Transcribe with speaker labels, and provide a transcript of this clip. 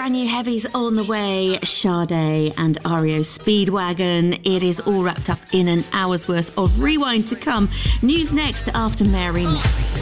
Speaker 1: brand new heavies on the way, Sade and REO Speedwagon. It is all wrapped up in an hour's worth of Rewind to come. News next after Mary Mary.